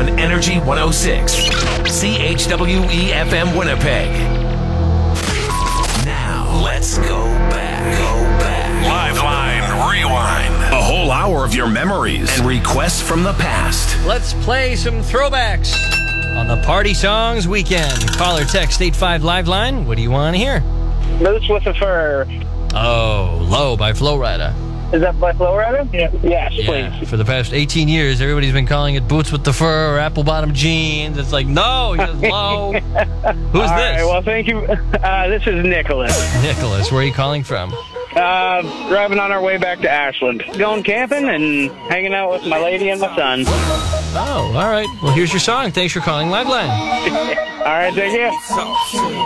on Energy 106. CHWE-FM Winnipeg. Now, let's go back. Liveline Rewind. A whole hour of your memories and requests from the past. Let's play some throwbacks on the Party Songs Weekend. Call or text 85 Liveline. What do you want to hear? Boots with a Fur. Oh, Low by Flo Rida. Is that by Flo Rida? Yeah. Yes, Yeah, please. for the past 18 years, everybody's been calling it Boots with the Fur or Apple Bottom Jeans. It's like, no, it's Low. Who's All this? right, well, thank you. This is Nicholas. Nicholas, where are you calling from? Driving on our way back to Ashland. Going camping and hanging out with my lady and my son. Oh, all right. Well, here's your song. Thanks for calling Liveline. All right, thank you.